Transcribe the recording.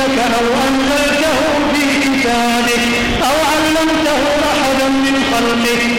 نفسك أو أنزلته في كتابك أو علمته أحدا من خلقك